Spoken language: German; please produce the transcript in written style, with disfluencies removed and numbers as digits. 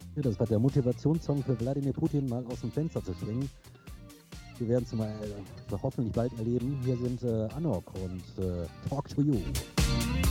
Ja, das war der Motivationssong für Wladimir Putin, mal aus dem Fenster zu springen. Wir werden es mal hoffentlich bald erleben. Hier sind Anok und Talk to You.